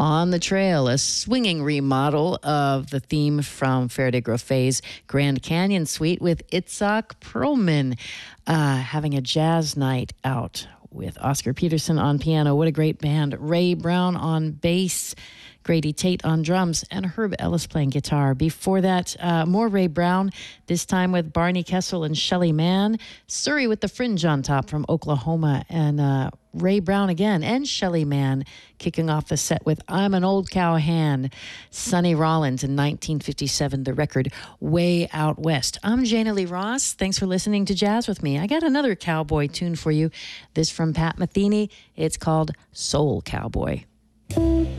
On the Trail, a swinging remodel of the theme from Faraday Groffet's Grand Canyon Suite with Itzhak Perlman having a jazz night out with Oscar Peterson on piano. What a great band. Ray Brown on bass, Grady Tate on drums, and Herb Ellis playing guitar. Before that, more Ray Brown, this time with Barney Kessel and Shelly Manne. Surrey with the Fringe on top from Oklahoma, and Ray Brown again and Shelly Manne kicking off the set with I'm an Old Cowhand. Sonny Rollins in 1957, the record Way Out West. I'm Jana Lee Ross. Thanks for listening to Jazz with me. I got another cowboy tune for you. This from Pat Metheny. It's called Soul Cowboy.